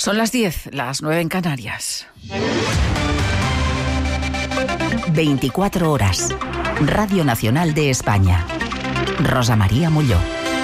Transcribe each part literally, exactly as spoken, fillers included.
Son las diez, las nueve en Canarias. veinticuatro horas. Radio Nacional de España. Rosa María Molló.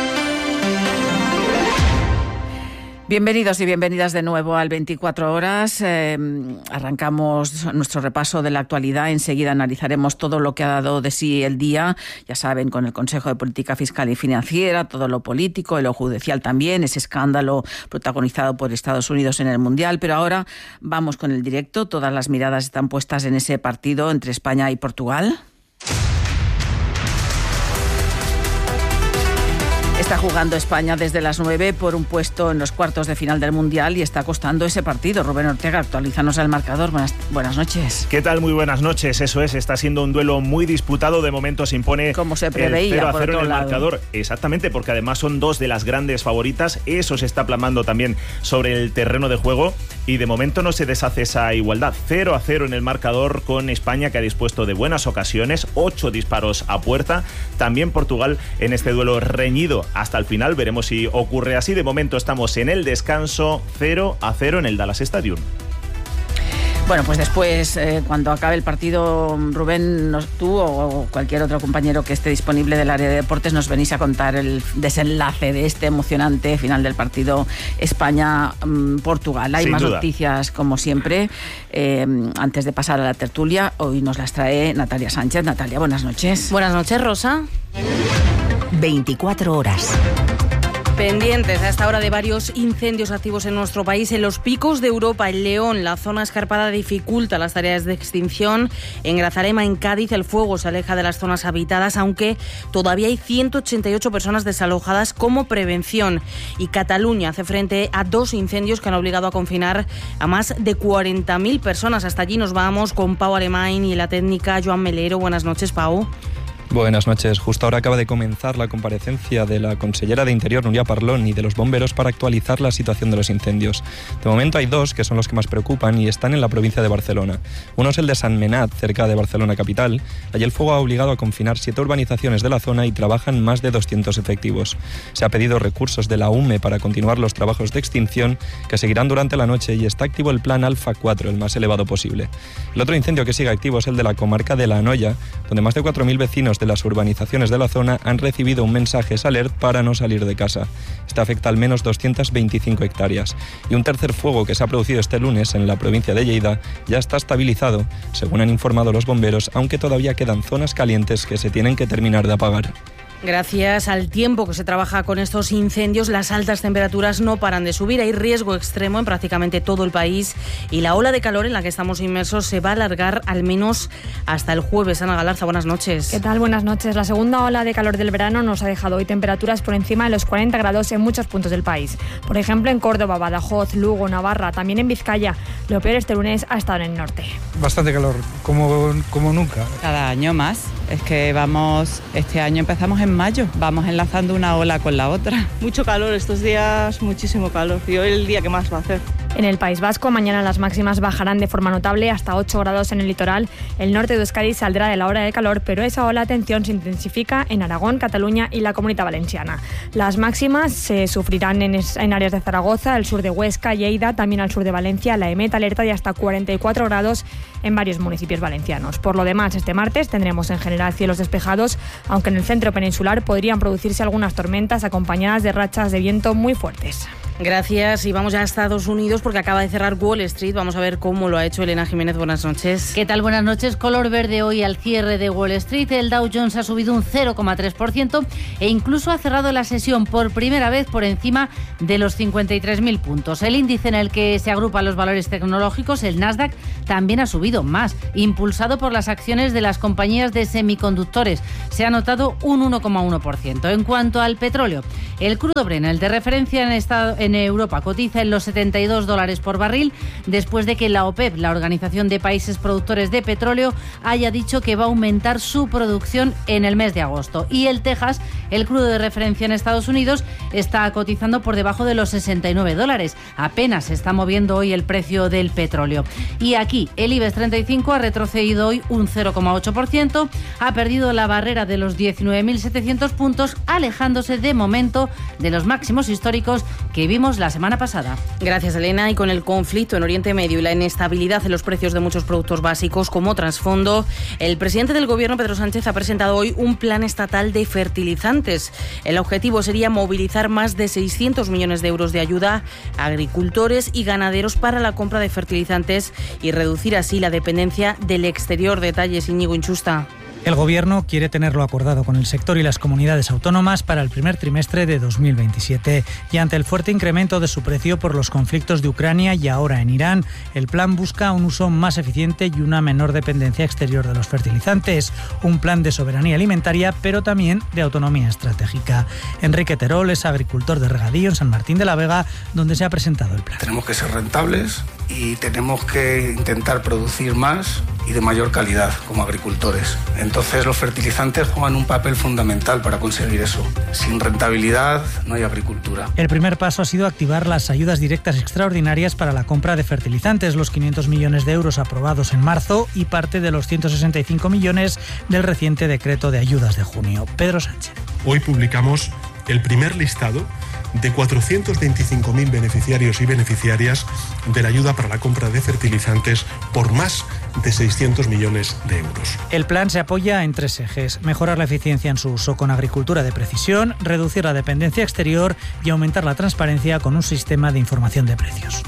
Bienvenidos y bienvenidas de nuevo al veinticuatro horas. Eh, arrancamos nuestro repaso de la actualidad. Enseguida analizaremos todo lo que ha dado de sí el día. Ya saben, con el Consejo de Política Fiscal y Financiera, todo lo político y lo judicial también, ese escándalo protagonizado por Estados Unidos en el Mundial. Pero ahora vamos con el directo. Todas las miradas están puestas en ese partido entre España y Portugal. Está jugando España desde las nueve por un puesto en los cuartos de final del Mundial y está costando ese partido. Rubén Ortega, actualízanos el marcador. Buenas, buenas noches. ¿Qué tal? Muy buenas noches. Eso es, está siendo un duelo muy disputado. De momento se impone como se preveía, cero a por cero otro en el lado. marcador. Exactamente, porque además son dos de las grandes favoritas. Eso se está plasmando también sobre el terreno de juego y de momento no se deshace esa igualdad. cero a cero en el marcador con España, que ha dispuesto de buenas ocasiones, ocho disparos a puerta. También Portugal en este duelo reñido hasta el final. Veremos si ocurre así. De momento estamos en el descanso, cero a cero en el Dallas Stadium. Bueno, pues después, eh, cuando acabe el partido, Rubén, nos, tú o cualquier otro compañero que esté disponible del área de deportes, nos venís a contar el desenlace de este emocionante final del partido España-Portugal. Hay Sin más duda. noticias, como siempre. Eh, antes de pasar a la tertulia, hoy nos las trae Natalia Sánchez. Natalia, buenas noches. Buenas noches, Rosa. veinticuatro horas. Pendientes a esta hora de varios incendios activos en nuestro país. En los picos de Europa, en León, la zona escarpada dificulta las tareas de extinción. En Grazalema, en Cádiz, el fuego se aleja de las zonas habitadas, aunque todavía hay ciento ochenta y ocho personas desalojadas como prevención. Y Cataluña hace frente a dos incendios que han obligado a confinar a más de cuarenta mil personas. Hasta allí nos vamos con Pau Alemán y la técnica Joan Melero. Buenas noches, Pau. Buenas noches. Justo ahora acaba de comenzar la comparecencia de la consellera de Interior, Núria Parlon, y de los bomberos para actualizar la situación de los incendios. De momento hay dos que son los que más preocupan y están en la provincia de Barcelona. Uno es el de Sant Menat, cerca de Barcelona capital. Allí el fuego ha obligado a confinar siete urbanizaciones de la zona y trabajan más de doscientos efectivos. Se ha pedido recursos de la U M E para continuar los trabajos de extinción, que seguirán durante la noche, y está activo el plan Alfa cuatro, el más elevado posible. El otro incendio que sigue activo es el de la comarca de La Anoia, donde más de cuatro mil vecinos de las urbanizaciones de la zona han recibido un mensaje alert para no salir de casa. Este afecta al menos doscientas veinticinco hectáreas. Y un tercer fuego que se ha producido este lunes en la provincia de Lleida ya está estabilizado, según han informado los bomberos, aunque todavía quedan zonas calientes que se tienen que terminar de apagar. Gracias al tiempo que se trabaja con estos incendios, las altas temperaturas no paran de subir. Hay riesgo extremo en prácticamente todo el país y la ola de calor en la que estamos inmersos se va a alargar al menos hasta el jueves. Ana Galarza, buenas noches. ¿Qué tal? Buenas noches. La segunda ola de calor del verano nos ha dejado hoy temperaturas por encima de los cuarenta grados en muchos puntos del país. Por ejemplo, en Córdoba, Badajoz, Lugo, Navarra, también en Vizcaya. Lo peor este lunes ha estado en el norte. Bastante calor, como, como nunca. Cada año más. Es que vamos, este año empezamos en mayo, vamos enlazando una ola con la otra. Mucho calor estos días, muchísimo calor, y hoy el día que más va a hacer. En el País Vasco, mañana las máximas bajarán de forma notable hasta ocho grados en el litoral. El norte de Euskadi saldrá de la ola de calor, pero esa ola de tensión se intensifica en Aragón, Cataluña y la Comunidad Valenciana. Las máximas se sufrirán en, en áreas de Zaragoza, el sur de Huesca, Lleida, también al sur de Valencia. La EMET alerta de hasta cuarenta y cuatro grados en varios municipios valencianos. Por lo demás, este martes tendremos en general cielos despejados, aunque en el centro peninsular podrían producirse algunas tormentas acompañadas de rachas de viento muy fuertes. Gracias, y vamos ya a Estados Unidos porque acaba de cerrar Wall Street. Vamos a ver cómo lo ha hecho Elena Jiménez. Buenas noches. ¿Qué tal? Buenas noches. Color verde hoy al cierre de Wall Street. El Dow Jones ha subido un cero coma tres por ciento e incluso ha cerrado la sesión por primera vez por encima de los cincuenta y tres mil puntos. El índice en el que se agrupan los valores tecnológicos, el Nasdaq, también ha subido más, impulsado por las acciones de las compañías de semiconductores. Se ha notado un uno coma uno por ciento. En cuanto al petróleo, el crudo Brent, el de referencia en, estado, en Europa, cotiza en los setenta y dos dólares por barril después de que la OPEP, la Organización de Países Productores de Petróleo, haya dicho que va a aumentar su producción en el mes de agosto. Y el Texas, el crudo de referencia en Estados Unidos, está cotizando por debajo de los sesenta y nueve dólares. Apenas se está moviendo hoy el precio del petróleo. Y aquí el IBEX treinta y cinco ha retrocedido hoy un cero coma ocho por ciento, ha perdido la barrera de los diecinueve mil setecientos puntos, alejándose de momento de los máximos históricos que vivimos la semana pasada. Gracias, Elena. Y con el conflicto en Oriente Medio y la inestabilidad en los precios de muchos productos básicos como trasfondo, el presidente del Gobierno, Pedro Sánchez, ha presentado hoy un plan estatal de fertilizantes. El objetivo sería movilizar más de seiscientos millones de euros de ayuda a agricultores y ganaderos para la compra de fertilizantes y reducir así la dependencia del exterior. Detalles, Íñigo Inchusta. El Gobierno quiere tenerlo acordado con el sector y las comunidades autónomas para el primer trimestre de dos mil veintisiete. Y ante el fuerte incremento de su precio por los conflictos de Ucrania y ahora en Irán, el plan busca un uso más eficiente y una menor dependencia exterior de los fertilizantes. Un plan de soberanía alimentaria, pero también de autonomía estratégica. Enrique Terol es agricultor de regadío en San Martín de la Vega, donde se ha presentado el plan. Tenemos que ser rentables y tenemos que intentar producir más y de mayor calidad como agricultores. Entonces los fertilizantes juegan un papel fundamental para conseguir eso. Sin rentabilidad no hay agricultura. El primer paso ha sido activar las ayudas directas extraordinarias para la compra de fertilizantes, los quinientos millones de euros aprobados en marzo y parte de los ciento sesenta y cinco millones del reciente decreto de ayudas de junio. Pedro Sánchez. Hoy publicamos el primer listado de cuatrocientos veinticinco mil beneficiarios y beneficiarias de la ayuda para la compra de fertilizantes por más de seiscientos millones de euros. El plan se apoya en tres ejes: mejorar la eficiencia en su uso con agricultura de precisión, reducir la dependencia exterior y aumentar la transparencia con un sistema de información de precios.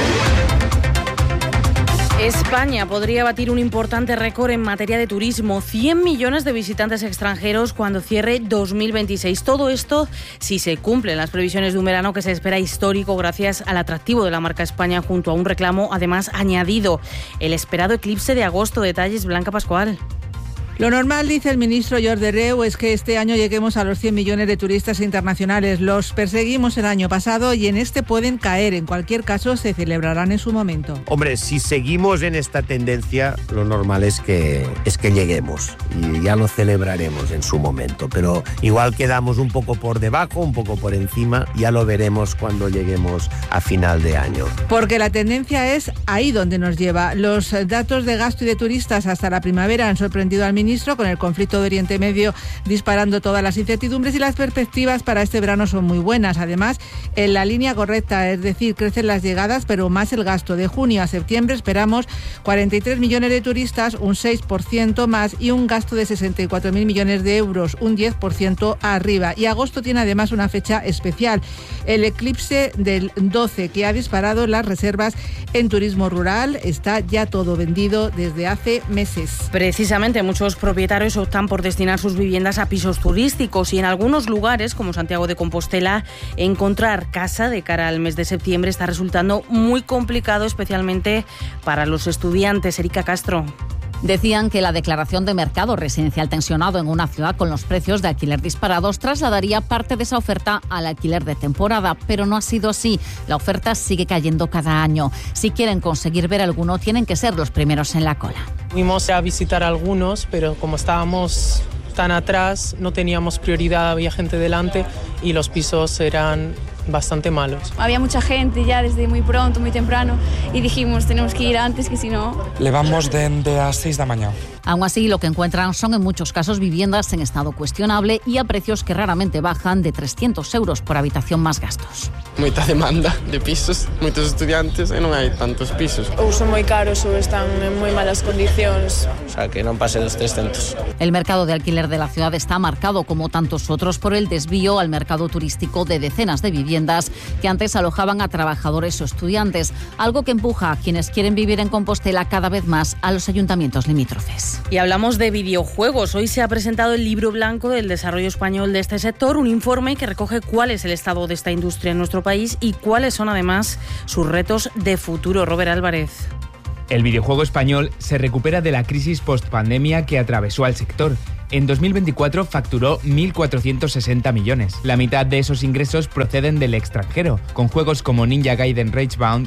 España podría batir un importante récord en materia de turismo, cien millones de visitantes extranjeros cuando cierre dos mil veintiséis. Todo esto si se cumplen las previsiones de un verano que se espera histórico gracias al atractivo de la marca España junto a un reclamo además añadido, el esperado eclipse de agosto. Detalles, Blanca Pascual. Lo normal, dice el ministro Jordi Hereu, es que este año lleguemos a los cien millones de turistas internacionales. Los perseguimos el año pasado y en este pueden caer. En cualquier caso, se celebrarán en su momento. Hombre, si seguimos en esta tendencia, lo normal es que, es que lleguemos y ya lo celebraremos en su momento. Pero igual quedamos un poco por debajo, un poco por encima, ya lo veremos cuando lleguemos a final de año. Porque la tendencia es ahí donde nos lleva. Los datos de gasto y de turistas hasta la primavera han sorprendido al ministro. Ministro, con el conflicto de Oriente Medio disparando todas las incertidumbres, y las perspectivas para este verano son muy buenas. Además, en la línea correcta, es decir, crecen las llegadas, pero más el gasto. De junio a septiembre esperamos cuarenta y tres millones de turistas, un seis por ciento más, y un gasto de sesenta y cuatro mil millones de euros, un diez por ciento arriba. Y agosto tiene además una fecha especial, el eclipse del doce, que ha disparado las reservas en turismo rural. Está ya todo vendido desde hace meses. Precisamente, muchos propietarios optan por destinar sus viviendas a pisos turísticos y en algunos lugares, como Santiago de Compostela, encontrar casa de cara al mes de septiembre está resultando muy complicado, especialmente para los estudiantes. Erika Castro. Decían que la declaración de mercado residencial tensionado en una ciudad con los precios de alquiler disparados trasladaría parte de esa oferta al alquiler de temporada, pero no ha sido así. La oferta sigue cayendo cada año. Si quieren conseguir ver alguno, tienen que ser los primeros en la cola. Fuimos a visitar algunos, pero como estábamos tan atrás, no teníamos prioridad, había gente delante y los pisos eran bastante malos. Había mucha gente ya desde muy pronto, muy temprano, y dijimos tenemos que ir antes, que si no... Le vamos desde las seis de la mañana. Aún así, lo que encuentran son en muchos casos viviendas en estado cuestionable y a precios que raramente bajan de trescientos euros por habitación más gastos. Moita demanda de pisos, moitos estudiantes e non hai tantos pisos. Ou son moi caros ou están en moi malas condicións. O sea, que non pase dos trescentos. El mercado de alquiler de la ciudad está marcado, como tantos otros, por el desvío al mercado turístico de decenas de viviendas que antes alojaban a trabajadores o estudiantes, algo que empuja a quienes quieren vivir en Compostela cada vez más a los ayuntamientos limítrofes. Y hablamos de videojuegos. Hoy se ha presentado el Libro Blanco del Desarrollo Español de este sector, un informe que recoge cuál es el estado de esta industria en nuestro país y cuáles son además sus retos de futuro. Robert Álvarez. El videojuego español se recupera de la crisis post-pandemia que atravesó al sector. En dos mil veinticuatro facturó mil cuatrocientos sesenta millones. La mitad de esos ingresos proceden del extranjero, con juegos como Ninja Gaiden Ragebound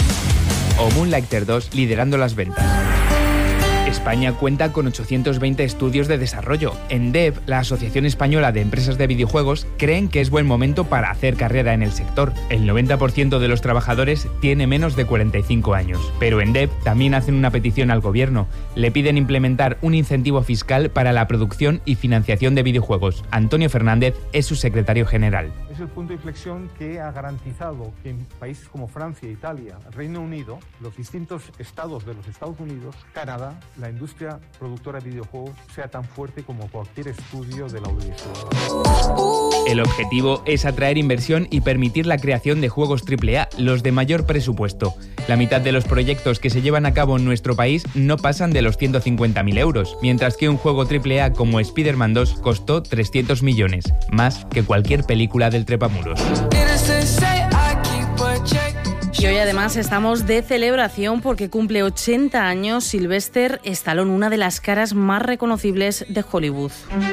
o Moonlighter dos liderando las ventas. España cuenta con ochocientos veinte estudios de desarrollo. En D E V, la Asociación Española de Empresas de Videojuegos, creen que es buen momento para hacer carrera en el sector. El noventa por ciento de los trabajadores tiene menos de cuarenta y cinco años. Pero en D E V también hacen una petición al gobierno. Le piden implementar un incentivo fiscal para la producción y financiación de videojuegos. Antonio Fernández es su secretario general. Es el punto de inflexión que ha garantizado que en países como Francia, Italia, Reino Unido, los distintos estados de los Estados Unidos, Canadá, la industria productora de videojuegos sea tan fuerte como cualquier estudio de la audiovisual. El objetivo es atraer inversión y permitir la creación de juegos triple A, los de mayor presupuesto. La mitad de los proyectos que se llevan a cabo en nuestro país no pasan de los ciento cincuenta mil euros, mientras que un juego triple A como Spider-Man dos costó trescientos millones, más que cualquier película del trepamuros. Y hoy además estamos de celebración porque cumple ochenta años Sylvester Stallone, una de las caras más reconocibles de Hollywood.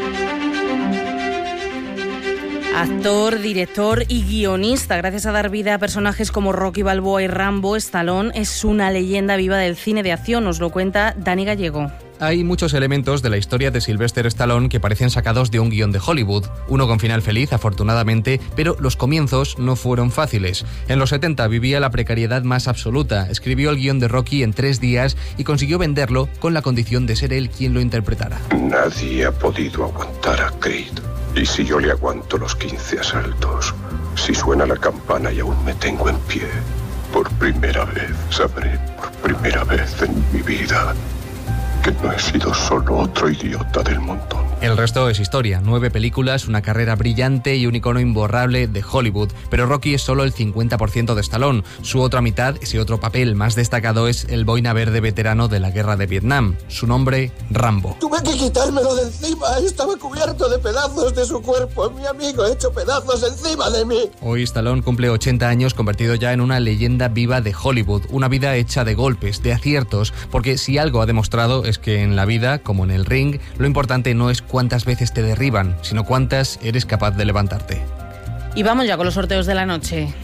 Actor, director y guionista, gracias a dar vida a personajes como Rocky Balboa y Rambo, Stallone es una leyenda viva del cine de acción, nos lo cuenta Dani Gallego. Hay muchos elementos de la historia de Sylvester Stallone que parecen sacados de un guión de Hollywood, uno con final feliz, afortunadamente, pero los comienzos no fueron fáciles. En los setenta vivía la precariedad más absoluta, escribió el guión de Rocky en tres días y consiguió venderlo con la condición de ser él quien lo interpretara. Nadie ha podido aguantar a Creed. Y si yo le aguanto los quince asaltos, si suena la campana y aún me tengo en pie, por primera vez sabré, por primera vez en mi vida, que no he sido solo otro idiota del montón. El resto es historia, nueve películas, una carrera brillante y un icono imborrable de Hollywood. Pero Rocky es solo el cincuenta por ciento de Stallone. Su otra mitad, ese otro papel más destacado, es el boina verde veterano de la guerra de Vietnam. Su nombre, Rambo. Tuve que quitármelo de encima, estaba cubierto de pedazos de su cuerpo, mi amigo hecho pedazos encima de mí. Hoy Stallone cumple ochenta años, convertido ya en una leyenda viva de Hollywood. Una vida hecha de golpes, de aciertos, porque si algo ha demostrado es que en la vida, como en el ring, lo importante no es cuántas veces te derriban, sino cuántas eres capaz de levantarte. Y vamos ya con los sorteos de la noche.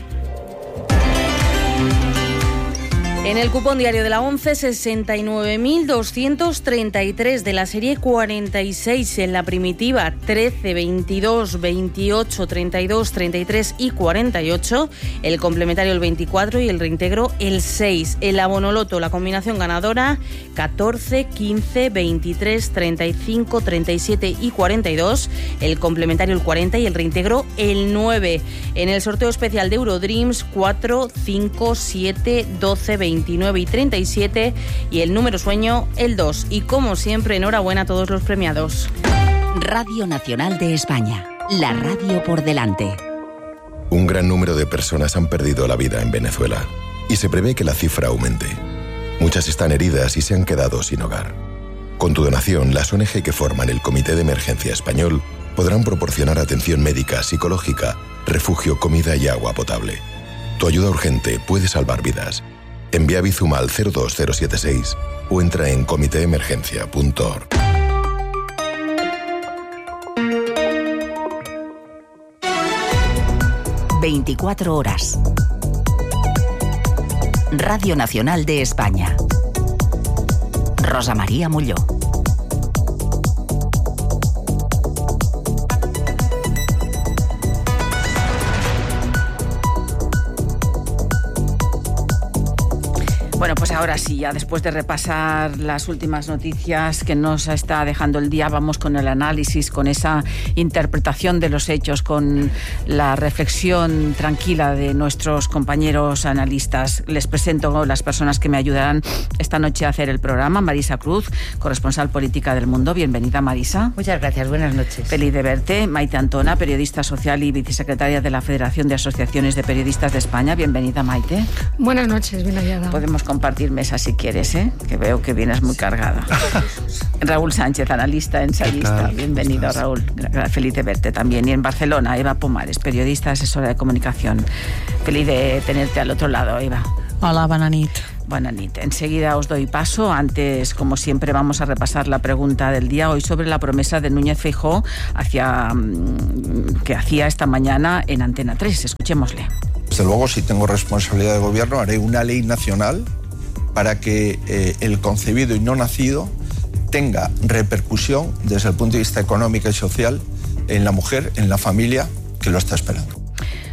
En el cupón diario de la ONCE, sesenta y nueve mil doscientos treinta y tres, de la serie cuarenta y seis en la primitiva, trece, veintidós, veintiocho, treinta y dos, treinta y tres y cuarenta y ocho, el complementario el veinticuatro y el reintegro el seis. El abonoloto, la combinación ganadora, catorce, quince, veintitrés, treinta y cinco, treinta y siete y cuarenta y dos, el complementario el cuarenta y el reintegro el nueve. En el sorteo especial de Eurodreams, cuatro, cinco, siete, doce, veintinueve y treinta y siete y el número sueño el dos. Y como siempre, enhorabuena a todos los premiados. Radio Nacional de España, la radio por delante. Un gran número de personas han perdido la vida en Venezuela y se prevé que la cifra aumente. Muchas están heridas y se han quedado sin hogar. Con tu donación, las O N G que forman el Comité de Emergencia Español podrán proporcionar atención médica, psicológica, refugio, comida y agua potable. Tu ayuda urgente puede salvar vidas. Envía Bizum al cero dos cero siete seis o entra en comité emergencia punto org. veinticuatro horas. Radio Nacional de España. Rosa María Mulló. Bueno, pues ahora sí, ya después de repasar las últimas noticias que nos está dejando el día, vamos con el análisis, con esa interpretación de los hechos, con la reflexión tranquila de nuestros compañeros analistas. Les presento las personas que me ayudarán esta noche a hacer el programa. Marisa Cruz, corresponsal política del Mundo. Bienvenida, Marisa. Muchas gracias, buenas noches. Feliz de verte. Maite Antona, periodista social y vicesecretaria de la Federación de Asociaciones de Periodistas de España. Bienvenida, Maite. Buenas noches, bien hallada. Podemos compartir mesa si quieres, ¿eh? Que veo que vienes muy cargada. Raúl Sánchez, analista, ensayista. Bienvenido, Raúl. Feliz de verte también. Y en Barcelona, Eva Pomares, periodista, asesora de comunicación. Feliz de tenerte al otro lado, Eva. Hola, bona nit. Buenas noches. Enseguida os doy paso. Antes, como siempre, vamos a repasar la pregunta del día. Hoy sobre la promesa de Núñez Feijóo hacia, que hacía esta mañana en Antena tres. Escuchémosle. Desde luego, si tengo responsabilidad de gobierno, haré una ley nacional para que eh, el concebido y no nacido tenga repercusión desde el punto de vista económico y social en la mujer, en la familia que lo está esperando.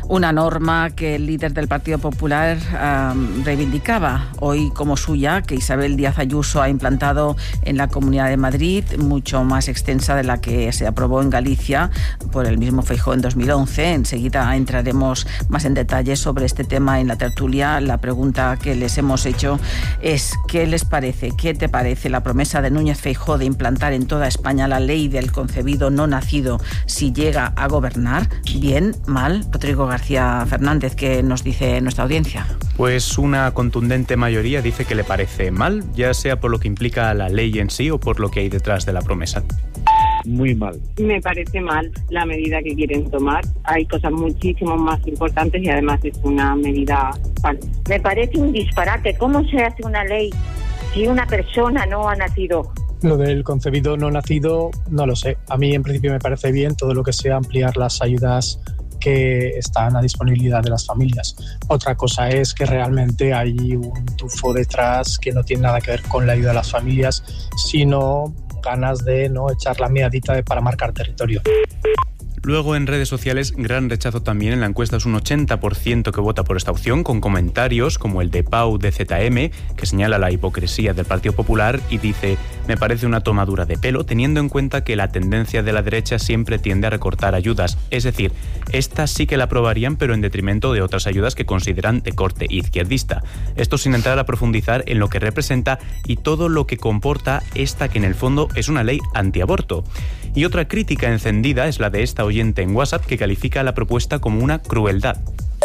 Una norma que el líder del Partido Popular um, reivindicaba hoy como suya, que Isabel Díaz Ayuso ha implantado en la Comunidad de Madrid, mucho más extensa de la que se aprobó en Galicia por el mismo Feijóo en dos mil once. Enseguida entraremos más en detalle sobre este tema en la tertulia. La pregunta que les hemos hecho es: ¿qué les parece? ¿Qué te parece la promesa de Núñez Feijóo de implantar en toda España la ley del concebido no nacido si llega a gobernar? ¿Bien? ¿Mal? Rodrigo García Fernández, ¿qué nos dice nuestra audiencia? Pues una contundente mayoría dice que le parece mal, ya sea por lo que implica la ley en sí o por lo que hay detrás de la promesa. Muy mal. Me parece mal la medida que quieren tomar. Hay cosas muchísimo más importantes y además es una medida falsa. Me parece un disparate. ¿Cómo se hace una ley si una persona no ha nacido? Lo del concebido no nacido, no lo sé. A mí en principio me parece bien todo lo que sea ampliar las ayudas que están a disponibilidad de las familias. Otra cosa es que realmente hay un tufo detrás que no tiene nada que ver con la ayuda a las familias, sino ganas de no echar la meadita de para marcar territorio. Luego, en redes sociales, gran rechazo también. En la encuesta es un ochenta por ciento que vota por esta opción, con comentarios como el de Pau de Z M, que señala la hipocresía del Partido Popular y dice: me parece una tomadura de pelo, teniendo en cuenta que la tendencia de la derecha siempre tiende a recortar ayudas. Es decir, estas sí que la aprobarían, pero en detrimento de otras ayudas que consideran de corte izquierdista. Esto sin entrar a profundizar en lo que representa y todo lo que comporta esta, que en el fondo es una ley antiaborto. Y otra crítica encendida es la de esta oyente en WhatsApp, que califica la propuesta como una crueldad.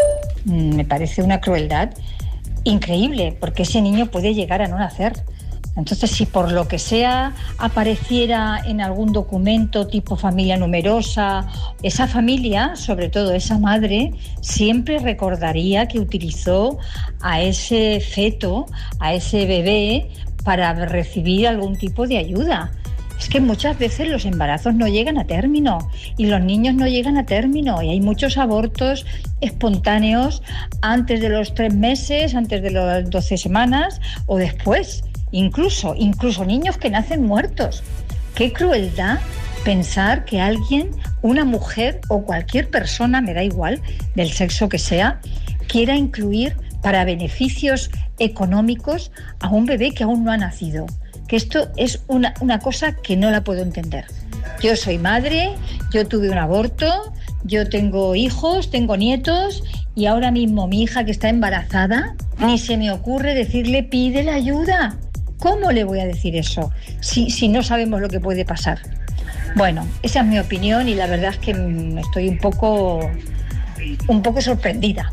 Me parece una crueldad increíble, porque ese niño puede llegar a no nacer. Entonces, si por lo que sea apareciera en algún documento tipo familia numerosa, esa familia, sobre todo esa madre, siempre recordaría que utilizó a ese feto, a ese bebé, para recibir algún tipo de ayuda. Es que muchas veces los embarazos no llegan a término y los niños no llegan a término, y hay muchos abortos espontáneos antes de los tres meses, antes de las doce semanas o después, incluso, incluso niños que nacen muertos. ¡Qué crueldad pensar que alguien, una mujer o cualquier persona, me da igual, del sexo que sea, quiera incluir para beneficios económicos a un bebé que aún no ha nacido! Que esto es una, una cosa que no la puedo entender. Yo soy madre, yo tuve un aborto, yo tengo hijos, tengo nietos, y ahora mismo mi hija que está embarazada, ni se me ocurre decirle pídele ayuda. ¿Cómo le voy a decir eso si, si no sabemos lo que puede pasar? Bueno, esa es mi opinión y la verdad es que estoy un poco, un poco sorprendida.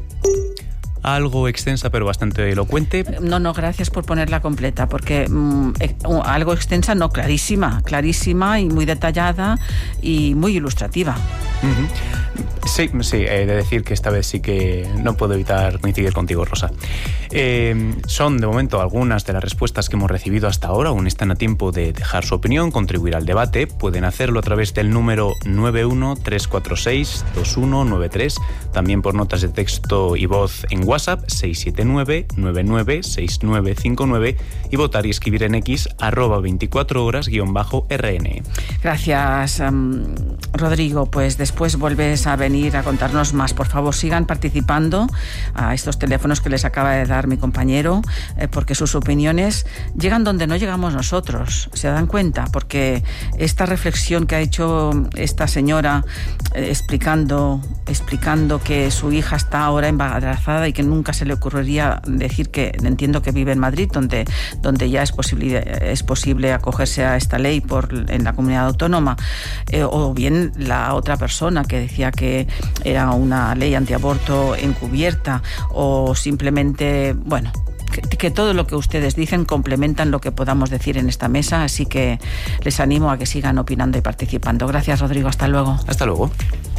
Algo extensa pero bastante elocuente. No, no, gracias por ponerla completa, porque mmm, eh, algo extensa, no, clarísima, clarísima y muy detallada y muy ilustrativa. Uh-huh. Sí, sí, he de decir que esta vez sí que no puedo evitar coincidir contigo, Rosa. Eh, son, de momento, algunas de las respuestas que hemos recibido hasta ahora. Aún están a tiempo de dejar su opinión, contribuir al debate. Pueden hacerlo a través del número nueve uno tres cuatro seis dos uno nueve tres, también por notas de texto y voz en WhatsApp seis siete nueve nueve nueve seis nueve cinco nueve, y votar y escribir en X arroba veinticuatro horas guión bajo R N. Gracias, um, Rodrigo. Pues después vuelves a venir a contarnos más. Por favor, sigan participando a estos teléfonos que les acaba de dar mi compañero, eh, porque sus opiniones llegan donde no llegamos nosotros. ¿Se dan cuenta? Porque esta reflexión que ha hecho esta señora eh, explicando, explicando que su hija está ahora embarazada y que nunca se le ocurriría decir que, entiendo que vive en Madrid, donde, donde ya es posible, es posible acogerse a esta ley por, en la comunidad autónoma, eh, o bien la otra persona que decía que era una ley antiaborto encubierta, o simplemente, bueno, que, que todo lo que ustedes dicen complementan lo que podamos decir en esta mesa, así que les animo a que sigan opinando y participando. Gracias, Rodrigo, hasta luego. Hasta luego.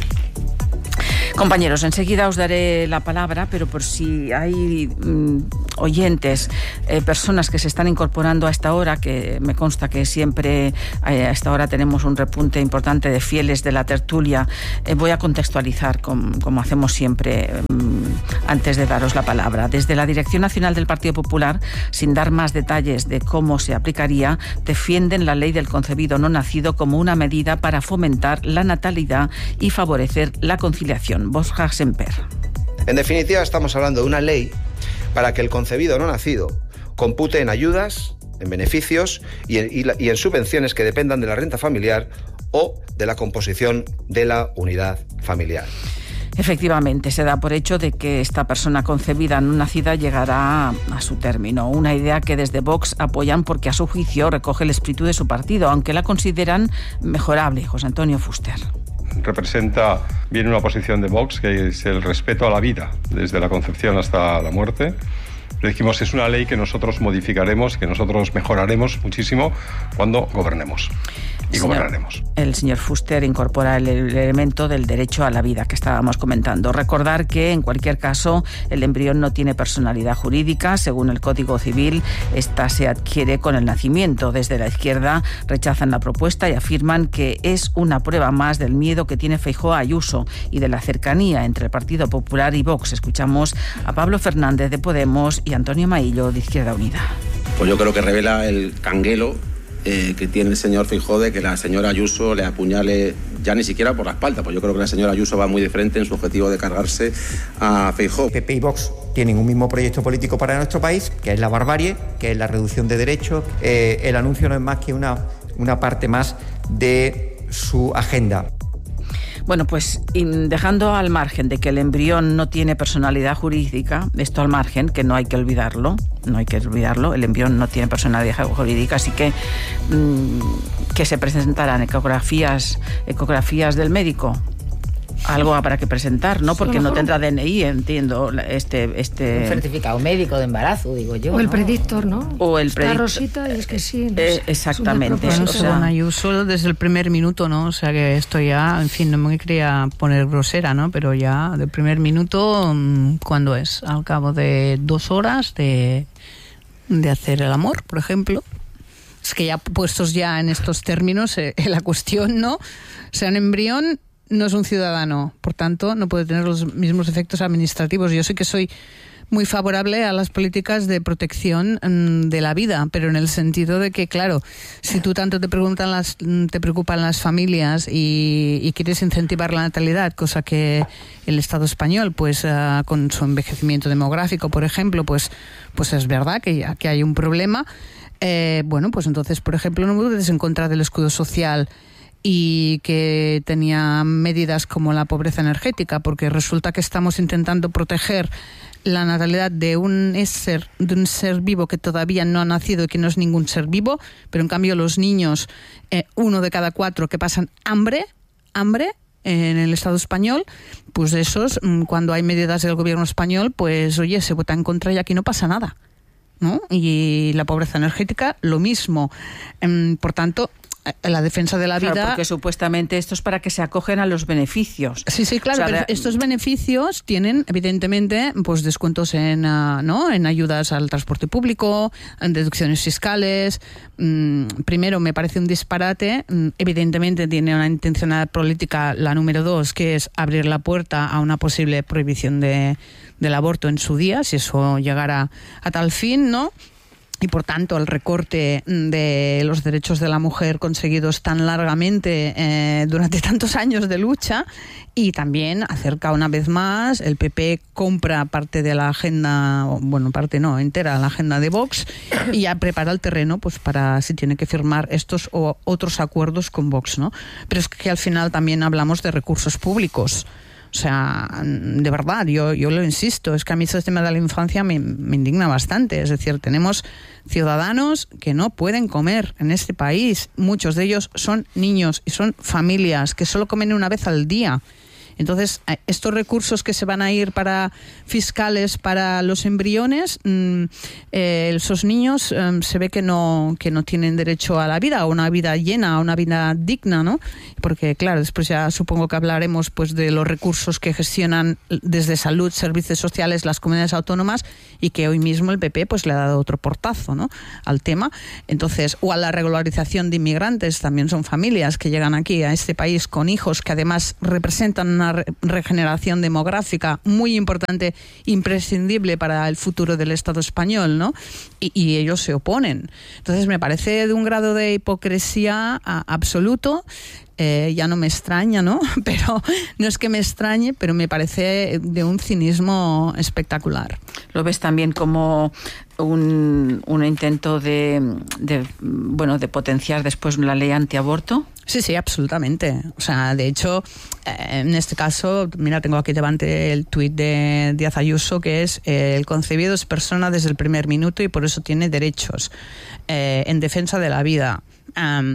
Compañeros, enseguida os daré la palabra, pero por si hay mmm, oyentes, eh, personas que se están incorporando a esta hora, que me consta que siempre eh, a esta hora tenemos un repunte importante de fieles de la tertulia, eh, voy a contextualizar com, como hacemos siempre eh, antes de daros la palabra. Desde la Dirección Nacional del Partido Popular, sin dar más detalles de cómo se aplicaría, defienden la ley del concebido no nacido como una medida para fomentar la natalidad y favorecer la conciliación. Borja Semper. En definitiva, estamos hablando de una ley para que el concebido no nacido compute en ayudas, en beneficios y en, y, la, y en subvenciones que dependan de la renta familiar o de la composición de la unidad familiar. Efectivamente, se da por hecho de que esta persona concebida no nacida llegará a su término. Una idea que desde Vox apoyan porque a su juicio recoge el espíritu de su partido, aunque la consideran mejorable. José Antonio Fuster. Representa bien una posición de Vox, que es el respeto a la vida, desde la concepción hasta la muerte. Le dijimos que es una ley que nosotros modificaremos, que nosotros mejoraremos muchísimo cuando gobernemos. Y señor, gobernaremos. El señor Fuster incorpora el, el elemento del derecho a la vida que estábamos comentando. Recordar que, en cualquier caso, el embrión no tiene personalidad jurídica. Según el Código Civil, esta se adquiere con el nacimiento. Desde la izquierda rechazan la propuesta y afirman que es una prueba más del miedo que tiene Feijóo a Ayuso y de la cercanía entre el Partido Popular y Vox. Escuchamos a Pablo Fernández de Podemos y Antonio Maillo de Izquierda Unida. Pues yo creo que revela el canguelo Eh, que tiene el señor Feijóo de que la señora Ayuso le apuñale ya ni siquiera por la espalda, pues yo creo que la señora Ayuso va muy de frente en su objetivo de cargarse a Feijóo. P P y Vox tienen un mismo proyecto político para nuestro país, que es la barbarie, que es la reducción de derechos. Eh, el anuncio no es más que una, una parte más de su agenda. Bueno, pues dejando al margen de que el embrión no tiene personalidad jurídica, esto al margen, que no hay que olvidarlo, no hay que olvidarlo, el embrión no tiene personalidad jurídica, así que mmm, que se presentarán ecografías, ecografías del médico. Algo habrá que presentar, ¿no? Porque no tendrá D N I, entiendo, este, este... Un certificado médico de embarazo, digo yo. O el ¿no? predictor, ¿no? O el Está predictor. Rosita y es que sí. No eh, sé, exactamente. Bueno, o sea, según Ayuso, desde el primer minuto, ¿no? O sea que esto ya, en fin, no me quería poner grosera, ¿no? Pero ya del primer minuto, ¿cuándo es? Al cabo de dos horas de, de hacer el amor, por ejemplo. Es que ya puestos ya en estos términos, eh, la cuestión, ¿no? O sea, un embrión no es un ciudadano, por tanto no puede tener los mismos efectos administrativos. Yo sí que soy muy favorable a las políticas de protección de la vida, pero en el sentido de que, claro, si tú tanto te preguntan las, te preocupan las familias y, y quieres incentivar la natalidad, cosa que el Estado español, pues uh, con su envejecimiento demográfico, por ejemplo, pues, pues es verdad que, que hay un problema. Eh, bueno, pues entonces, por ejemplo, no puedes en contra del escudo social y que tenía medidas como la pobreza energética, porque resulta que estamos intentando proteger la natalidad de un ser, de un ser vivo que todavía no ha nacido y que no es ningún ser vivo, pero en cambio los niños, eh, uno de cada cuatro que pasan hambre, hambre en el Estado español, pues esos, cuando hay medidas del gobierno español, pues oye, se vota en contra y aquí no pasa nada, ¿no? Y la pobreza energética, lo mismo. Por tanto, la defensa de la vida... Claro, porque supuestamente esto es para que se acogen a los beneficios. Sí, sí, claro, o sea, pero re... estos beneficios tienen, evidentemente, pues descuentos en, uh, ¿no? en ayudas al transporte público, en deducciones fiscales. Mm, primero, me parece un disparate. Mm, evidentemente, tiene una intencionalidad política, la número dos, que es abrir la puerta a una posible prohibición de, del aborto en su día, si eso llegara a tal fin, ¿no? Y por tanto el recorte de los derechos de la mujer conseguidos tan largamente eh, durante tantos años de lucha, y también acerca una vez más, el P P compra parte de la agenda, bueno, parte no, entera la agenda de Vox, y ya prepara el terreno pues para si tiene que firmar estos o otros acuerdos con Vox, ¿no? Pero es que al final también hablamos de recursos públicos. O sea, de verdad, yo, yo lo insisto, es que a mí este tema de la infancia me, me indigna bastante. Es decir, tenemos ciudadanos que no pueden comer en este país. Muchos de ellos son niños y son familias que solo comen una vez al día. Entonces, estos recursos que se van a ir para fiscales para los embriones, mmm, eh, esos niños eh, se ve que no, que no tienen derecho a la vida, a una vida llena, a una vida digna, ¿no? Porque, claro, después ya supongo que hablaremos pues de los recursos que gestionan desde salud, servicios sociales, las comunidades autónomas, y que hoy mismo el P P pues le ha dado otro portazo, ¿no?, al tema. Entonces, o a la regularización de inmigrantes, también son familias que llegan aquí a este país con hijos que además representan una re- regeneración demográfica muy importante, imprescindible para el futuro del Estado español, ¿no? Y, y ellos se oponen. Entonces me parece de un grado de hipocresía a, absoluto. Eh, ya no me extraña, ¿no? Pero no es que me extrañe, pero me parece de un cinismo espectacular. ¿Lo ves también como un, un intento de, de, bueno, de potenciar después la ley antiaborto? Sí, sí, absolutamente. O sea, de hecho, eh, en este caso, mira, tengo aquí delante el tuit de Díaz Ayuso, que es eh, el concebido es persona desde el primer minuto y por eso tiene derechos eh, en defensa de la vida. Um,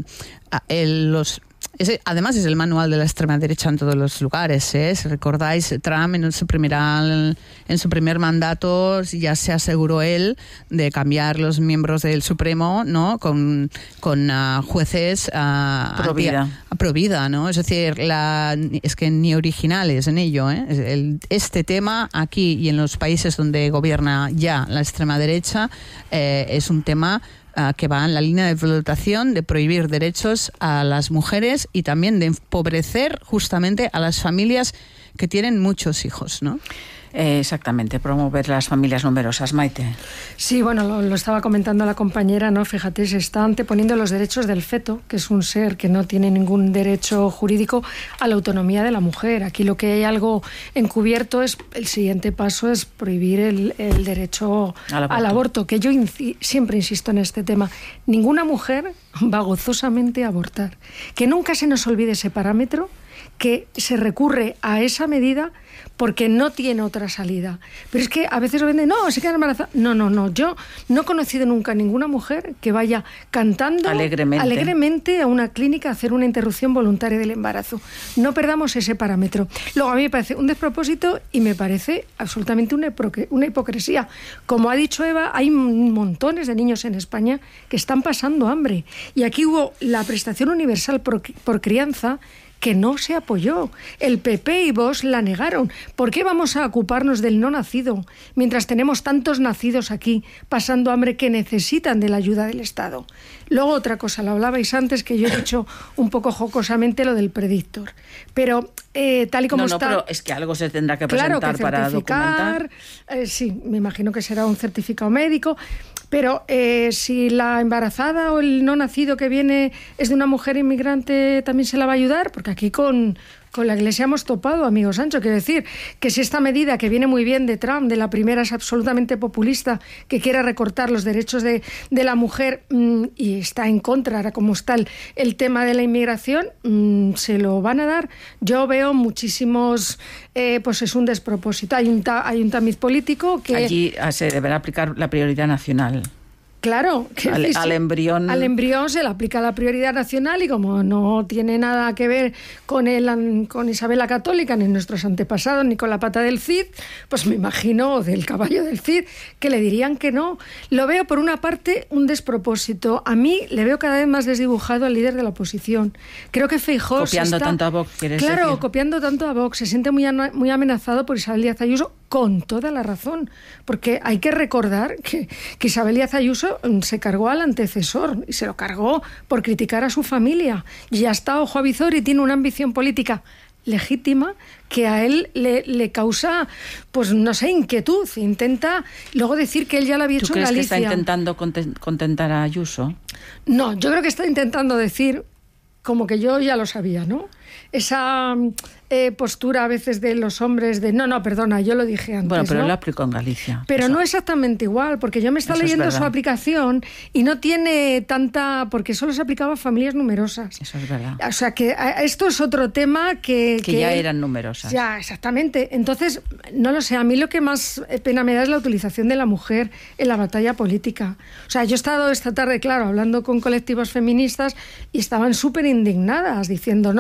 el, los Ese, además es el manual de la extrema derecha en todos los lugares, ¿eh? Si recordáis, Trump en su, primera, en su primer mandato ya se aseguró él de cambiar los miembros del Supremo, ¿no?, con, con uh, jueces uh, pro vida. Pro vida, ¿no? Es decir, la, es que ni originales en ello, ¿eh? El, este tema aquí y en los países donde gobierna ya la extrema derecha eh, es un tema Uh, que va en la línea de flotación de prohibir derechos a las mujeres y también de empobrecer justamente a las familias que tienen muchos hijos, ¿no? Eh, exactamente, promover las familias numerosas. Maite. Sí, bueno, lo, lo estaba comentando la compañera, ¿no? Fíjate, se está anteponiendo los derechos del feto, que es un ser que no tiene ningún derecho jurídico, a la autonomía de la mujer. Aquí lo que hay algo encubierto es, el siguiente paso es prohibir el, el derecho al aborto. al aborto, que yo inci- siempre insisto en este tema. Ninguna mujer va gozosamente a abortar. Que nunca se nos olvide ese parámetro, que se recurre a esa medida porque no tiene otra salida. Pero es que a veces lo venden, no, se queda embarazada. No, no, no. Yo no he conocido nunca ninguna mujer que vaya cantando alegremente. alegremente a una clínica a hacer una interrupción voluntaria del embarazo. No perdamos ese parámetro. Luego, a mí me parece un despropósito y me parece absolutamente una, hipoc- una hipocresía. Como ha dicho Eva, hay montones de niños en España que están pasando hambre. Y aquí hubo la prestación universal por, por crianza, que no se apoyó. El P P y Vox la negaron. ¿Por qué vamos a ocuparnos del no nacido mientras tenemos tantos nacidos aquí pasando hambre que necesitan de la ayuda del Estado? Luego otra cosa, lo hablabais antes, que yo he dicho un poco jocosamente lo del predictor. Pero eh, tal y como no, no, está... pero es que algo se tendrá que presentar claro, que para documentar. Eh, sí, me imagino que será un certificado médico. Pero eh, si la embarazada o el no nacido que viene es de una mujer inmigrante, ¿también se la va a ayudar? Porque aquí con, con la Iglesia hemos topado, amigo Sancho. Quiero decir que si esta medida, que viene muy bien de Trump, de la primera, es absolutamente populista, que quiere recortar los derechos de, de la mujer mmm, y está en contra, ahora como está el, el tema de la inmigración, mmm, se lo van a dar. Yo veo muchísimos... Eh, pues es un despropósito. Hay un, ta, hay un tamiz político que... Allí se deberá aplicar la prioridad nacional. Claro, que al, sí, al embrión al embrión se le aplica la prioridad nacional y como no tiene nada que ver con el, con Isabel la Católica, ni nuestros antepasados, ni con la pata del Cid, pues me imagino, del caballo del Cid, que le dirían que no. Lo veo por una parte un despropósito. A mí le veo cada vez más desdibujado al líder de la oposición. Creo que Feijóo copiando está, tanto a Vox, ¿quieres claro, decir? copiando tanto a Vox, se siente muy, muy amenazado por Isabel Díaz Ayuso, con toda la razón, porque hay que recordar que, que Isabel Díaz Ayuso se cargó al antecesor y se lo cargó por criticar a su familia. Y ya está, ojo a visor, y tiene una ambición política legítima que a él le, le causa, pues no sé, inquietud. Intenta luego decir que él ya lo había hecho en Galicia. ¿Tú crees que está intentando contentar a Ayuso? No, yo creo que está intentando decir como que yo ya lo sabía, ¿no? Esa eh, postura a veces de los hombres de no, no, perdona, yo lo dije antes. Bueno, pero ¿no? lo aplicó en Galicia. Pero eso. no exactamente igual, porque yo me estaba Eso leyendo es su aplicación y no tiene tanta, porque solo se aplicaba a familias numerosas. Eso es verdad. O sea que esto es otro tema que... Que, que ya eran numerosas. Ya, exactamente. Entonces, no lo sé, a mí lo que más pena me da es la utilización de la mujer en la batalla política. O sea, yo he estado esta tarde, claro, hablando con colectivos feministas y estaban súper indignadas, diciendo, no,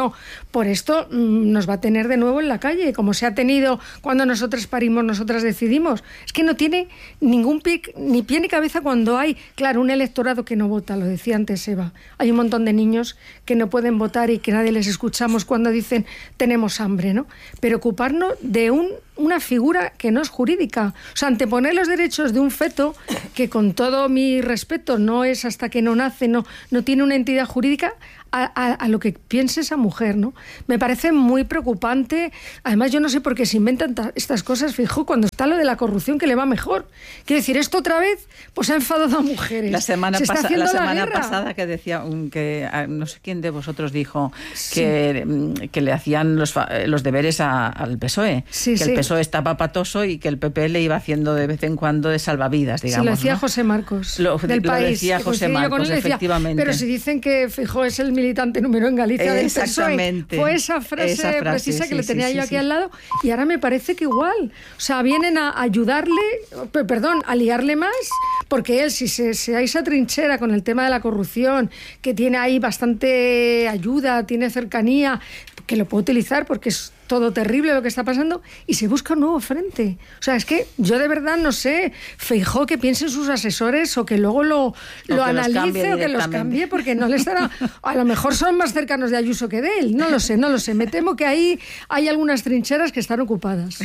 por esto mmm, nos va a tener de nuevo en la calle, como se ha tenido cuando nosotras parimos, nosotras decidimos. Es que no tiene ningún pie, ni pie ni cabeza cuando hay, claro, un electorado que no vota, lo decía antes Eva. Hay un montón de niños que no pueden votar y que nadie les escuchamos cuando dicen tenemos hambre, ¿no? Pero ocuparnos de un, una figura que no es jurídica. O sea, anteponer los derechos de un feto, que con todo mi respeto no es hasta que no nace, no, no tiene una entidad jurídica, a, a, a lo que piense esa mujer, ¿no? Me parece muy preocupante. Además, yo no sé por qué se inventan estas cosas, fijo, cuando está lo de la corrupción, que le va mejor. Quiero decir, esto otra vez, pues ha enfadado a mujeres. La semana, se está pasa, haciendo la semana la pasada que decía, que no sé quién de vosotros dijo que, sí. que le hacían los, los deberes a, al P S O E, sí, que sí. el P S O E estaba patoso y que el P P le iba haciendo de vez en cuando de salvavidas, digamos. Sí, lo decía ¿no? José Marcos, lo, del lo país. decía José Marcos, decía, efectivamente. Pero si dicen que Feijóo es el militante número en Galicia del P S O E, fue esa frase, esa frase precisa sí, que le tenía sí, yo sí, aquí sí. al lado, y ahora me parece que igual. O sea, vienen a ayudarle, perdón, a liarle más, porque él, si se, se hay esa trinchera con el tema de la corrupción, que tiene ahí bastante ayuda, tiene cercanía, que lo puede utilizar porque es todo terrible lo que está pasando, y se busca un nuevo frente. O sea, es que yo de verdad no sé, Feijóo, que piensen sus asesores o que luego lo, lo analice o que los cambie, porque no les dará... A lo mejor son más cercanos de Ayuso que de él, no lo sé, no lo sé. Me temo que ahí hay algunas trincheras que están ocupadas.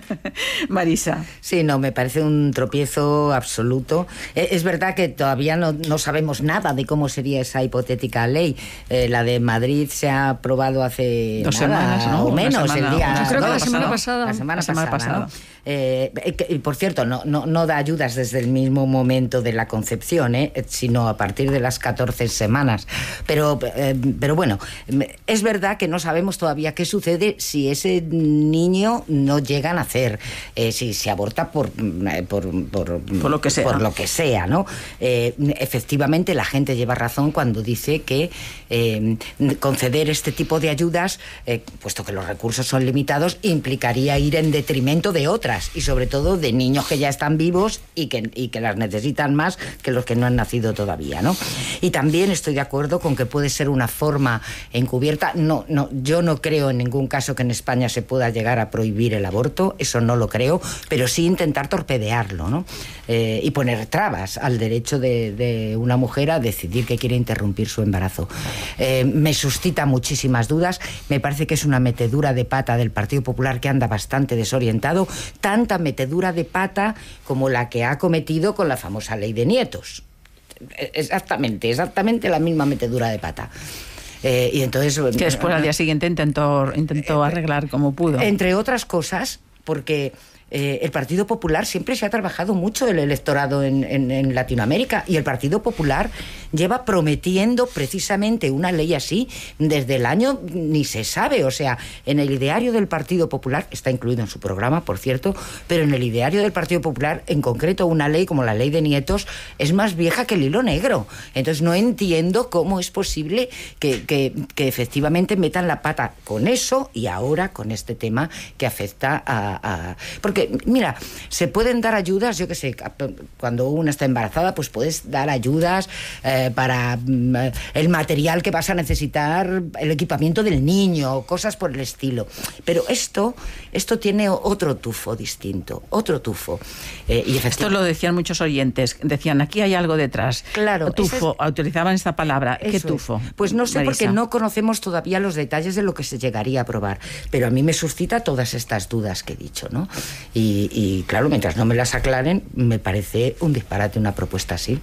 Marisa. Sí, no, me parece un tropiezo absoluto. Es verdad que todavía no, no sabemos nada de cómo sería esa hipotética ley. Eh, la de Madrid se ha aprobado hace dos nada, semanas, ¿no? o menos. El día, creo ¿no? que la semana pasada. La semana, la semana pasada, pasada. ¿no? Eh, y por cierto, no, no, no da ayudas desde el mismo momento de la concepción, ¿eh? sino a partir de las catorce semanas. Pero, eh, pero bueno, es verdad que no sabemos todavía qué sucede si ese niño no llega a nacer, eh, si se aborta por, por, por, por lo que sea, por lo que sea, ¿no? Eh, efectivamente, la gente lleva razón cuando dice que eh, conceder este tipo de ayudas, eh, puesto que los recursos son limitados, implicaría ir en detrimento de otras, y sobre todo de niños que ya están vivos y que, y que las necesitan más que los que no han nacido todavía, ¿no? Y también estoy de acuerdo con que puede ser una forma encubierta. No, no, yo no creo en ningún caso que en España se pueda llegar a prohibir el aborto, eso no lo creo, pero sí intentar torpedearlo, ¿no? Eh, y poner trabas al derecho de, de una mujer a decidir que quiere interrumpir su embarazo. Eh, me suscita muchísimas dudas, me parece que es una metedura de pata del Partido Popular que anda bastante desorientado, tanta metedura de pata como la que ha cometido con la famosa ley de nietos. Exactamente, exactamente la misma metedura de pata. Eh, y entonces, que después al día siguiente intentó, intentó arreglar como pudo. Entre otras cosas, porque... Eh, el Partido Popular siempre se ha trabajado mucho el electorado en, en, en Latinoamérica, y el Partido Popular lleva prometiendo precisamente una ley así desde el año ni se sabe. O sea, en el ideario del Partido Popular, está incluido en su programa, por cierto, pero en el ideario del Partido Popular, en concreto una ley como la ley de nietos, es más vieja que el hilo negro. Entonces no entiendo cómo es posible que, que, que efectivamente metan la pata con eso y ahora con este tema que afecta a... a porque mira, se pueden dar ayudas, yo qué sé, cuando una está embarazada, pues puedes dar ayudas eh, para mm, el material que vas a necesitar, el equipamiento del niño, cosas por el estilo. Pero esto, esto tiene otro tufo distinto, otro tufo. Eh, y esto lo decían muchos oyentes, decían, aquí hay algo detrás. Claro. Tufo, es, utilizaban esta palabra. ¿Qué tufo? Es. Pues no sé, Marisa, porque no conocemos todavía los detalles de lo que se llegaría a aprobar, pero a mí me suscita todas estas dudas que he dicho, ¿no? Y, y claro, mientras no me las aclaren, me parece un disparate una propuesta así.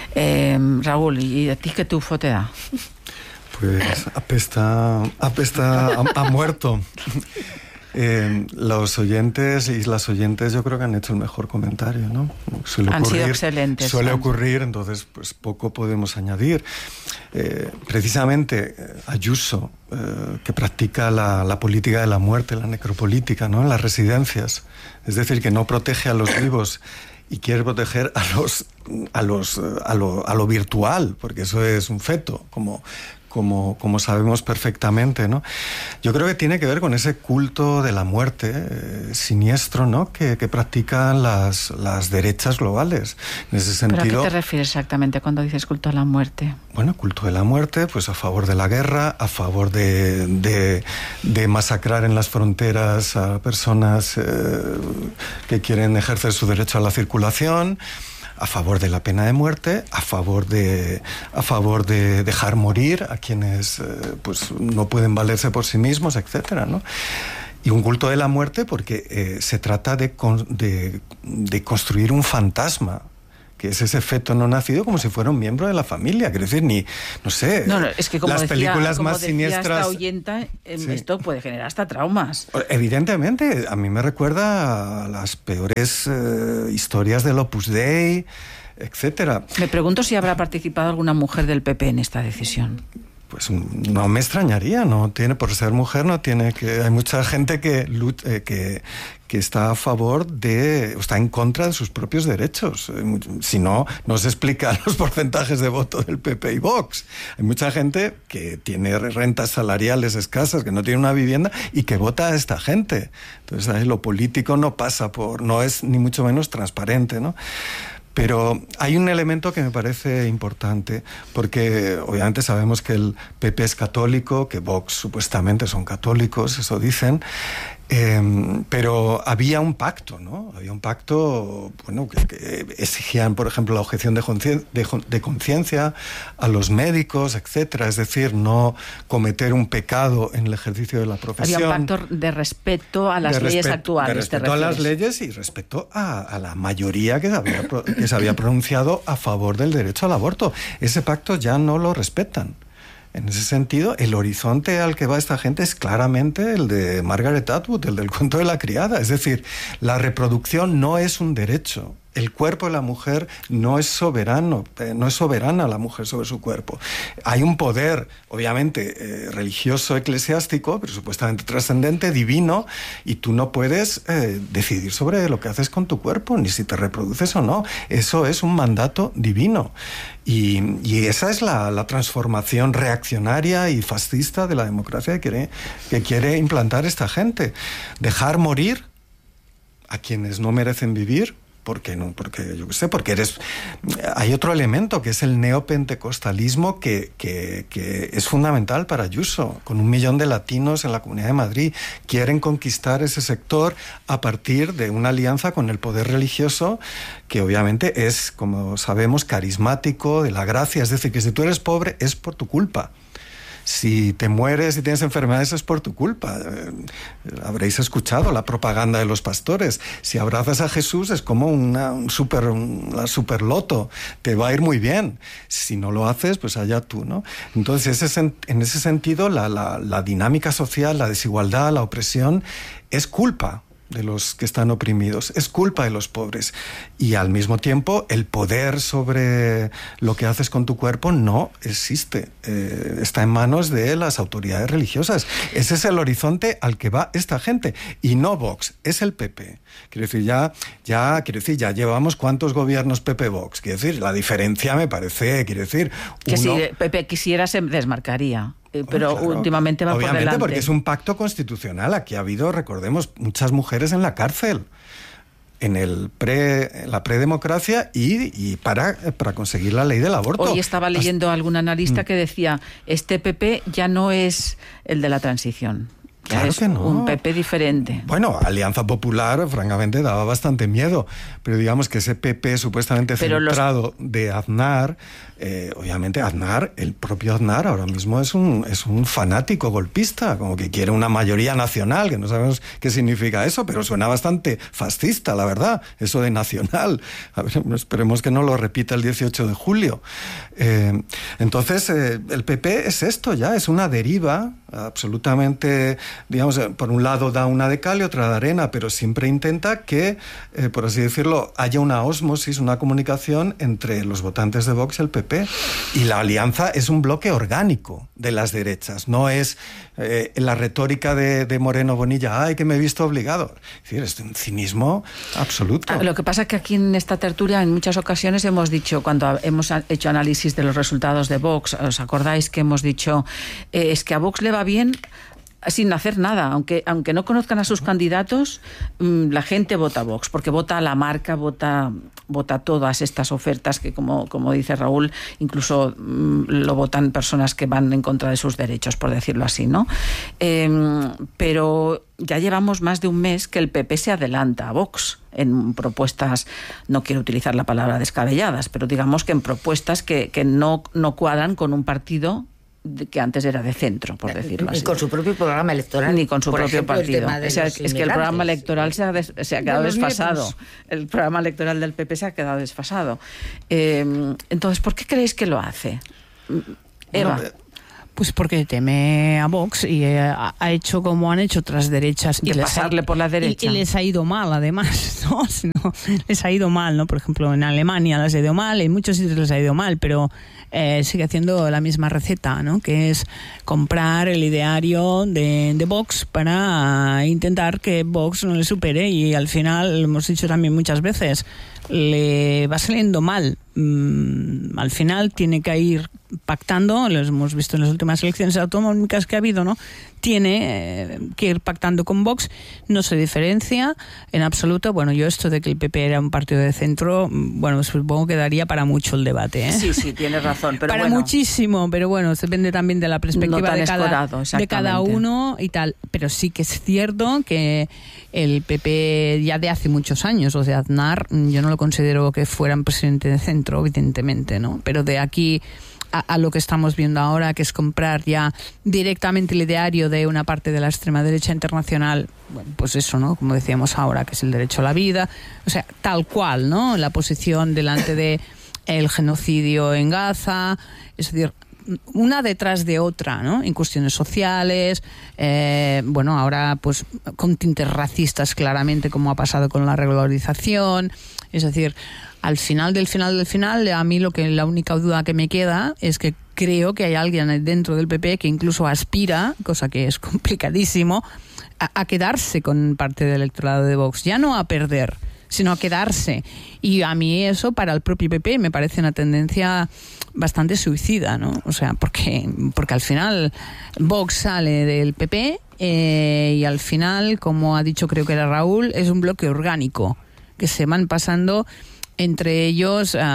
Eh, Raúl, ¿y a ti qué tufo te da? Pues apesta, apesta a, a muerto. Eh, los oyentes y las oyentes yo creo que han hecho el mejor comentario, ¿no? Suele han ocurrir, sido excelentes. Suele ¿no? ocurrir, entonces pues poco podemos añadir. Eh, precisamente Ayuso, eh, que practica la, la política de la muerte, la necropolítica, ¿no? En las residencias, es decir, que no protege a los vivos y quiere proteger a los a los a lo, a lo virtual, porque eso es un feto, como como, como sabemos perfectamente, ¿no? Yo creo que tiene que ver con ese culto de la muerte eh, siniestro, ¿no? que, que practican las, las derechas globales. En ese sentido, ¿Pero a qué te refieres exactamente cuando dices culto de la muerte? Bueno, culto de la muerte, pues a favor de la guerra, a favor de, de, de masacrar en las fronteras a personas eh, que quieren ejercer su derecho a la circulación, a favor de la pena de muerte, a favor de, a favor de dejar morir a quienes eh, pues no pueden valerse por sí mismos, etcétera, ¿no? Y un culto de la muerte porque eh, se trata de, con, de, de construir un fantasma, que es ese feto no nacido, como si fuera un miembro de la familia. Quiero decir, ni, no sé, no, no, es que como las decía, películas como más decía siniestras... esta oyenta, eh, Sí. esto puede generar hasta traumas. Evidentemente, a mí me recuerda a las peores eh, historias del Opus Dei, etcétera. Me pregunto si habrá participado alguna mujer del P P en esta decisión. Pues no me extrañaría, no tiene, por ser mujer no tiene que... Hay mucha gente que, eh, que, que está a favor de... está en contra de sus propios derechos. Si no, no se explican los porcentajes de voto del P P y Vox. Hay mucha gente que tiene rentas salariales escasas, que no tiene una vivienda y que vota a esta gente. Entonces ahí lo político no pasa por... no es ni mucho menos transparente, ¿no? Pero hay un elemento que me parece importante, porque obviamente sabemos que el P P es católico, que Vox supuestamente son católicos, eso dicen, eh, pero había un pacto, ¿no? Había un pacto, bueno, que, que exigían, por ejemplo, la objeción de, concien- de, de conciencia a los médicos, etcétera, es decir, no cometer un pecado en el ejercicio de la profesión. Había un pacto de respeto a las de leyes respeto, actuales. De respeto a las leyes y respeto a, a la mayoría que se, había, que se había pronunciado a favor del derecho al aborto. Ese pacto ya no lo respetan. En ese sentido, el horizonte al que va esta gente es claramente el de Margaret Atwood, el del cuento de la criada. Es decir, la reproducción no es un derecho. El cuerpo de la mujer no es soberano, eh, no es soberana la mujer sobre su cuerpo. Hay un poder, obviamente, eh, religioso, eclesiástico, pero supuestamente trascendente, divino, y tú no puedes eh, decidir sobre lo que haces con tu cuerpo, ni si te reproduces o no. Eso es un mandato divino. Y, y esa es la, la transformación reaccionaria y fascista de la democracia que quiere, que quiere implantar esta gente. Dejar morir a quienes no merecen vivir. ¿Por qué no? Porque yo qué sé, porque eres... Hay otro elemento que es el neopentecostalismo que, que, que es fundamental para Ayuso. Con un millón de latinos en la Comunidad de Madrid quieren conquistar ese sector a partir de una alianza con el poder religioso que obviamente es, como sabemos, carismático, de la gracia. Es decir, que si tú eres pobre es por tu culpa. Si te mueres y tienes enfermedades es por tu culpa. Eh, habréis escuchado la propaganda de los pastores. Si abrazas a Jesús es como una, un super, una super loto. Te va a ir muy bien. Si no lo haces, pues allá tú, ¿no? Entonces, ese, en ese sentido, la, la, la dinámica social, la desigualdad, la opresión, es culpa de los que están oprimidos, es culpa de los pobres. Y al mismo tiempo, el poder sobre lo que haces con tu cuerpo no existe. Eh, está en manos de las autoridades religiosas. Ese es el horizonte al que va esta gente. Y no Vox, es el P P. Quiero decir, ya, ya, quiero decir, ya llevamos cuántos gobiernos P P-Vox. Quiero decir, la diferencia me parece, quiero decir... Que uno... si P P quisiera se desmarcaría. Pero claro, últimamente va obviamente por delante. Porque es un pacto constitucional. Aquí ha habido, recordemos, muchas mujeres en la cárcel en el pre, en la predemocracia y, y para, para conseguir la ley del aborto. Hoy estaba leyendo a algún analista Mm. que decía, este P P ya no es el de la transición. Ya Claro es que no. un P P diferente. Bueno, Alianza Popular, francamente, daba bastante miedo. Pero digamos que ese P P supuestamente Pero los- centrado de Aznar, eh, obviamente Aznar, el propio Aznar ahora mismo es un, es un fanático golpista, como que quiere una mayoría nacional, que no sabemos qué significa eso, pero suena bastante fascista, la verdad, eso de nacional. A ver, esperemos que no lo repita el dieciocho de julio. Eh, entonces, eh, el P P es esto ya, es una deriva absolutamente digamos, por un lado da una de cal y otra de arena, pero siempre intenta que, eh, por así decirlo, haya una ósmosis, una comunicación entre los votantes de Vox y el P P. Y la alianza es un bloque orgánico de las derechas, no es eh, la retórica de, de Moreno Bonilla, ay, que me he visto obligado. Es decir, es un cinismo absoluto. Lo que pasa es que aquí en esta tertulia en muchas ocasiones hemos dicho, cuando hemos hecho análisis de los resultados de Vox, ¿os acordáis que hemos dicho eh, es que a Vox le va bien sin hacer nada, aunque aunque no conozcan a sus candidatos, mmm, la gente vota Vox, porque vota a la marca, vota vota todas estas ofertas que, como, como dice Raúl, incluso mmm, lo votan personas que van en contra de sus derechos, por decirlo así, ¿no? Eh, pero ya llevamos más de un mes que el P P se adelanta a Vox en propuestas, no quiero utilizar la palabra descabelladas, pero digamos que en propuestas que, que no, no cuadran con un partido que antes era de centro, por decirlo así. Ni con su propio programa electoral. Ni con su por propio ejemplo, partido. O sea, es que el programa electoral se ha, des, se ha quedado desfasado. Nietos. El programa electoral del P P se ha quedado desfasado. Eh, entonces, ¿por qué creéis que lo hace? Eva. Bueno, pues porque teme a Vox y eh, ha hecho como han hecho otras derechas. De y pasarle ha, por la derecha. Y, y les ha ido mal, además, ¿no? Sino, les ha ido mal, ¿no? Por ejemplo, en Alemania les ha ido mal, en muchos sitios les ha ido mal, pero eh, sigue haciendo la misma receta, ¿no? Que es comprar el ideario de, de Vox para intentar que Vox no le supere y al final, lo hemos dicho también muchas veces, le va saliendo mal. Mm, al final tiene que ir pactando, lo hemos visto en las últimas elecciones autonómicas que ha habido, ¿no? Tiene eh, que ir pactando con Vox, no se diferencia en absoluto. Bueno, yo esto de que el P P era un partido de centro, bueno, supongo que daría para mucho el debate, ¿eh? Sí, sí, tienes razón, pero para bueno, muchísimo, pero bueno, depende también de la perspectiva no de, cada, escorado, de cada uno y tal. Pero sí que es cierto que el P P ya de hace muchos años, o sea, Aznar, yo no lo considero que fuera un presidente de centro, evidentemente, ¿no? Pero de aquí a, a lo que estamos viendo ahora, que es comprar ya directamente el ideario de una parte de la extrema derecha internacional, bueno, pues eso, ¿no? Como decíamos ahora, que es el derecho a la vida, o sea, tal cual, ¿no? La posición delante de el genocidio en Gaza, es decir, una detrás de otra, ¿no? En cuestiones sociales, eh, bueno, ahora pues con tintes racistas claramente, como ha pasado con la regularización, es decir, al final del final del final, a mí lo que la única duda que me queda es que creo que hay alguien dentro del P P que incluso aspira, cosa que es complicadísimo, a, a quedarse con parte del electorado de Vox, ya no a perder, sino a quedarse. Y a mí eso para el propio P P me parece una tendencia bastante suicida, ¿no? O sea, porque, porque al final Vox sale del P P eh, y al final, como ha dicho creo que era Raúl, es un bloque orgánico que se van pasando entre ellos uh,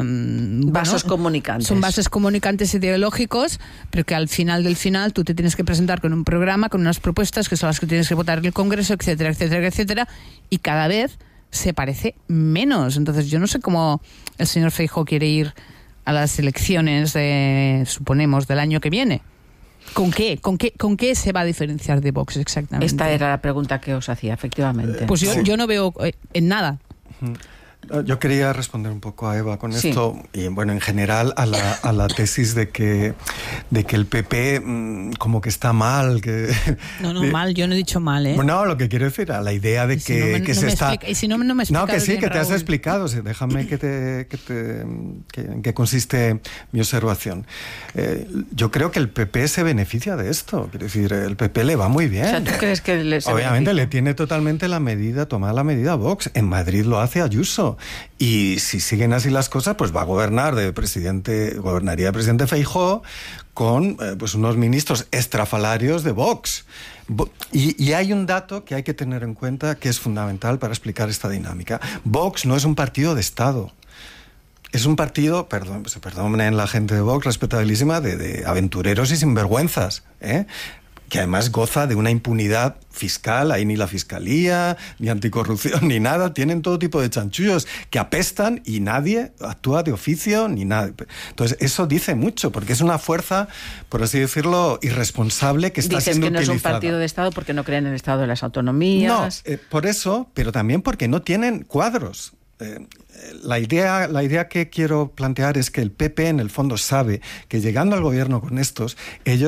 vasos bueno, comunicantes. Son vasos comunicantes ideológicos, pero que al final del final tú te tienes que presentar con un programa, con unas propuestas que son las que tienes que votar en el Congreso, etcétera, etcétera, etcétera, y cada vez se parece menos. Entonces yo no sé cómo el señor Feijóo quiere ir a las elecciones, de, suponemos, del año que viene. ¿Con qué? ¿Con qué? ¿Con qué se va a diferenciar de Vox exactamente? Esta era la pregunta que os hacía, efectivamente. Pues yo, yo no veo en nada. Yo quería responder un poco a Eva con sí. esto y bueno, en general a la, a la tesis de que, de que el P P mmm, como que está mal. Que, no, no, de, mal, yo no he dicho mal, ¿eh? No, lo que quiero decir, a la idea de que, si no me, que no se me está... Explica, y si no, no me No, que sí, bien, que te Raúl. has explicado, sí, déjame que te, que te, que, en qué consiste mi observación. Eh, yo creo que el P P se beneficia de esto, quiero decir, el P P le va muy bien. O sea, ¿tú crees que le se Obviamente beneficia? Le tiene totalmente la medida, tomada la medida a Vox. En Madrid lo hace Ayuso. Y si siguen así las cosas, pues va a gobernar de presidente, gobernaría de presidente Feijóo con eh, pues unos ministros estrafalarios de Vox. Y, y hay un dato que hay que tener en cuenta que es fundamental para explicar esta dinámica. Vox no es un partido de Estado. Es un partido, perdón, se perdonen la gente de Vox, respetabilísima, de, de aventureros y sinvergüenzas, ¿eh? Que además goza de una impunidad fiscal, ahí ni la fiscalía, ni anticorrupción, ni nada, tienen todo tipo de chanchullos que apestan y nadie actúa de oficio, ni nada. Entonces, eso dice mucho, porque es una fuerza, por así decirlo, irresponsable que está Dices siendo que no utilizada. es un partido de Estado porque no creen en el Estado de las autonomías. No, eh, por eso, pero también porque no tienen cuadros. Eh, la idea, la idea que quiero plantear es que el P P en el fondo sabe que llegando al gobierno con estos, ellos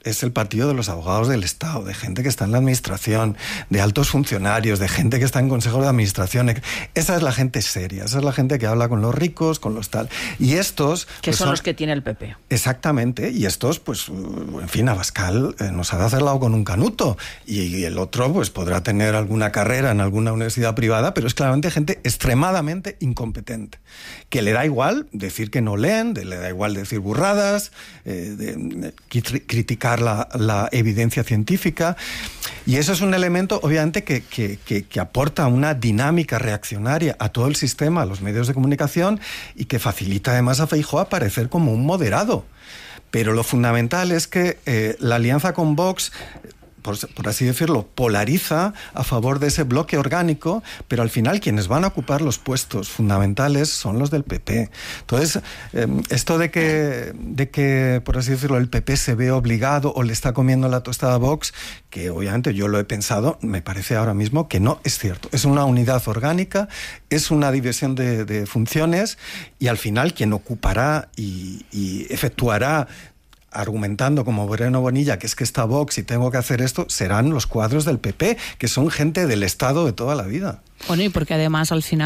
es el partido de los abogados del Estado, de gente que está en la administración, de altos funcionarios, de gente que está en consejos de administración. Esa es la gente seria, esa es la gente que habla con los ricos, con los tal. Y estos... Que pues son, son los que tiene el P P. Exactamente, y estos, pues, en fin, Abascal eh, nos ha acerlado con un canuto, y, y el otro, pues, podrá tener alguna carrera en alguna universidad privada, pero es claramente gente extremadamente incompetente, que le da igual decir que no leen, de, le da igual decir burradas, eh, de, de, criticar la, la evidencia científica, y eso es un elemento, obviamente, que, que, que, que aporta una dinámica reaccionaria a todo el sistema, a los medios de comunicación, y que facilita además a Feijóo aparecer como un moderado. Pero lo fundamental es que eh, la alianza con Vox, por, por así decirlo, polariza a favor de ese bloque orgánico, pero al final quienes van a ocupar los puestos fundamentales son los del P P. Entonces, eh, esto de que, de que, por así decirlo, el P P se ve obligado o le está comiendo la tostada a Vox, que obviamente yo lo he pensado, me parece ahora mismo que no es cierto. Es una unidad orgánica, es una división de, de funciones, y al final quien ocupará y, y efectuará, argumentando como Moreno Bonilla que es que está Vox y tengo que hacer esto, serán los cuadros del P P, que son gente del Estado de toda la vida. Bueno, y porque además al final